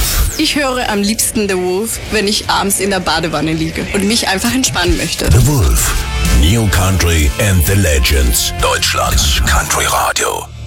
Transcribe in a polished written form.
Wolf. Ich höre am liebsten The Wolf, wenn ich abends in der Badewanne liege und mich einfach entspannen möchte. The Wolf. New Country and the Legends. Deutschlands Country Radio.